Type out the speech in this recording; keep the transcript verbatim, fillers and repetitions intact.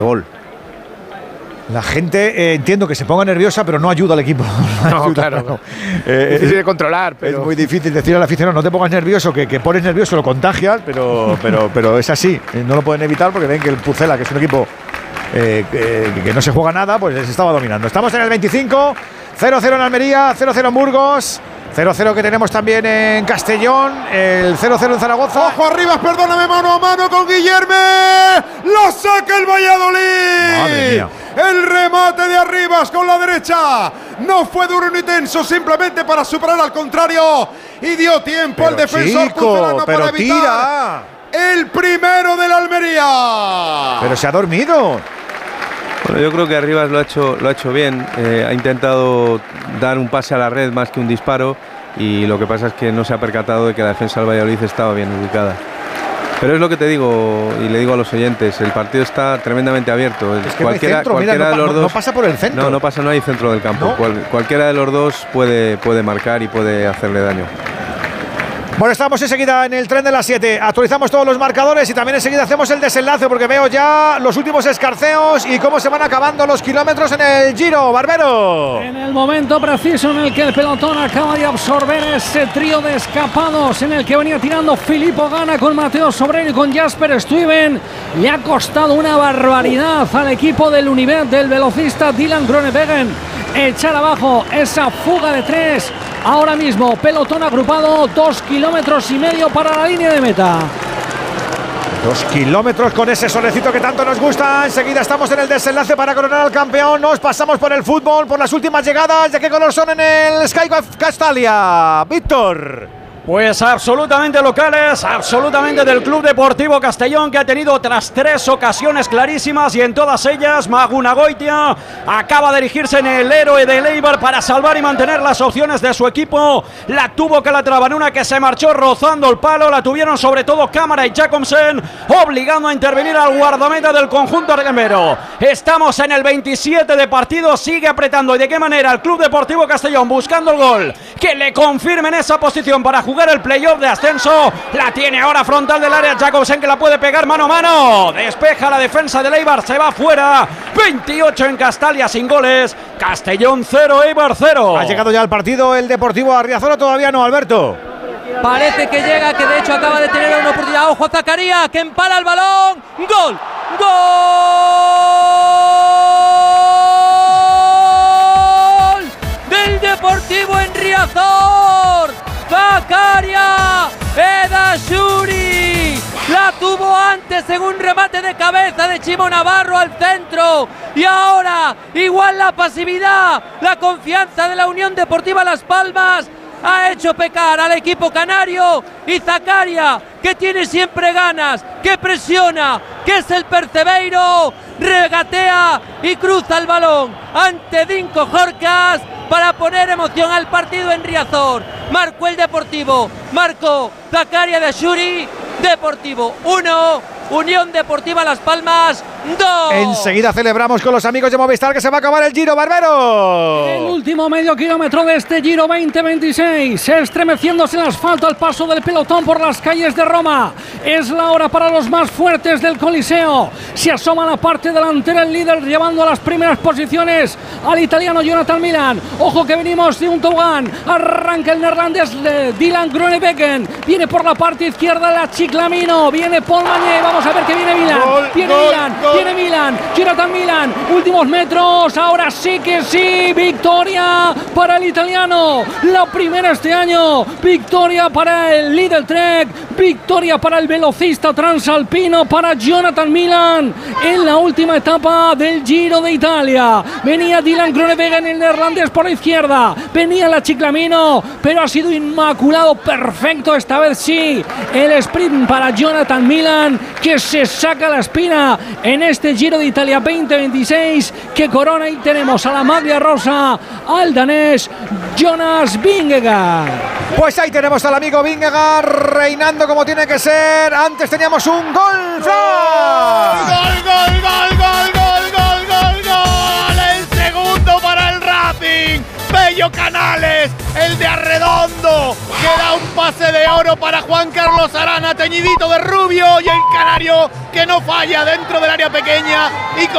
Gol. La gente, eh, entiendo que se ponga nerviosa, pero no ayuda al equipo. No, ayuda, claro. No. Eh, es difícil de controlar. Pero... Es muy difícil decir al aficionado, no te pongas nervioso, que, que pones nervioso, lo contagias, pero, pero, pero es así. No lo pueden evitar porque ven que el Pucela, que es un equipo eh, que, que no se juega nada, pues les estaba dominando. Estamos en el veinticinco, cero cero en Almería, cero cero en Burgos. cero cero que tenemos también en Castellón, el cero cero en Zaragoza. ¡Ojo arriba, perdóname, mano a mano con Guillerme! ¡Lo saca el Valladolid! ¡Madre mía! El remate de Arribas con la derecha. No fue duro ni tenso, simplemente para superar al contrario. Y dio tiempo pero al defensor chico, pucelano pero para evitar tira. el primero del Almería. Pero se ha dormido. Bueno, yo creo que Arribas lo ha hecho, lo ha hecho bien, eh, ha intentado dar un pase a la red más que un disparo y lo que pasa es que no se ha percatado de que la defensa del Valladolid estaba bien ubicada. Pero es lo que te digo y le digo a los oyentes, el partido está tremendamente abierto. Es que cualquiera, no hay centro, cualquiera mira, de no, los no, dos, no pasa por el centro. No, no pasa, no hay centro del campo. ¿No? Cual, cualquiera de los dos puede, puede marcar y puede hacerle daño. Bueno, estamos enseguida en el tren de las siete. Actualizamos todos los marcadores y también enseguida hacemos el desenlace porque veo ya los últimos escarceos y cómo se van acabando los kilómetros en el Giro. Barbero. En el momento preciso en el que el pelotón acaba de absorber ese trío de escapados en el que venía tirando Filippo Ganna con Mateo Sobrero y con Jasper Stuyven, le ha costado una barbaridad al equipo del Unibet del velocista Dylan Groenewegen echar abajo esa fuga de tres. Ahora mismo, pelotón agrupado, dos kilómetros y medio para la línea de meta. Dos kilómetros con ese solecito que tanto nos gusta. Enseguida estamos en el desenlace para coronar al campeón. Nos pasamos por el fútbol, por las últimas llegadas. ¿De qué color son en el Sky Castalia? Víctor. Pues absolutamente locales, absolutamente del Club Deportivo Castellón, que ha tenido otras tres ocasiones clarísimas y en todas ellas Magunagoitia acaba de erigirse en el héroe de Eibar para salvar y mantener las opciones de su equipo. La tuvo Calatrava en una que se marchó rozando el palo, la tuvieron sobre todo Cámara y Jacobsen, obligando a intervenir al guardameta del conjunto argemero. Estamos en el veintisiete de partido, sigue apretando. ¿Y de qué manera? El Club Deportivo Castellón buscando el gol que le confirmen esa posición para jugar el playoff de ascenso. La tiene ahora frontal del área Jacobsen, que la puede pegar mano a mano. Despeja la defensa del Eibar, se va fuera. veintiocho en Castalia sin goles. Castellón cero, Eibar cero. Ha llegado ya al partido el Deportivo Arriazoro, todavía no, Alberto. Parece que llega, que de hecho acaba de tener una oportunidad. Ojo a Zakaria, que empala el balón. ¡Gol! ¡Gol! Del Deportivo en Riazor. Zakaria Edashuri la tuvo antes en un remate de cabeza de Chimo Navarro al centro, y ahora igual la pasividad, la confianza de la Unión Deportiva Las Palmas ha hecho pecar al equipo canario, y Zakaria, que tiene siempre ganas, que presiona, que es el Percebeiro, regatea y cruza el balón ante Dinko Jorcas para poner emoción al partido en Riazor. Marcó el Deportivo, marcó Zakaria Edashuri. Deportivo uno, Unión Deportiva Las Palmas dos. Enseguida celebramos con los amigos de Movistar que se va a acabar el Giro, Barbero. El último medio kilómetro de este Giro veinte veintiséis, estremeciéndose el asfalto al paso del pelotón por las calles de Roma. Es la hora para los más fuertes del Coliseo. Se asoma la parte delantera el líder, llevando a las primeras posiciones al italiano Jonathan Milan. Ojo que venimos de un tobogán. Arranca el neerlandés de Dylan Groenewegen. Viene por la parte izquierda la Chiclamino. Viene Paul Mañé. Vamos a ver que viene Milan. Gol, viene gol, Milan. gol. Viene Milan. Jonathan Milan. Últimos metros. Ahora sí que sí. Victoria para el italiano. La primera este año. Victoria para el Lidl Trek. Victoria para el velocista transalpino, para Jonathan Milan en la última etapa del Giro de Italia. Venía Dylan Groenewegen, el neerlandés, por la izquierda. Venía la Chiclamino, pero ha sido inmaculado, perfecto esta vez sí. El sprint para Jonathan Milan, que se saca la espina en este Giro de Italia veinte veintiséis, que corona, y tenemos a la maglia rosa al danés Jonas Vingegaard. Pues ahí tenemos al amigo Vingegaard reinando como tiene que ser. Antes teníamos un gol. ¡Flash! ¡Gol, gol, gol, gol, gol, gol, gol, gol! El segundo para el Racing. Bello Canales, el de Arredondo, que da un pase de oro para Juan Carlos Arana, teñidito de rubio, y el canario que no falla dentro del área pequeña y con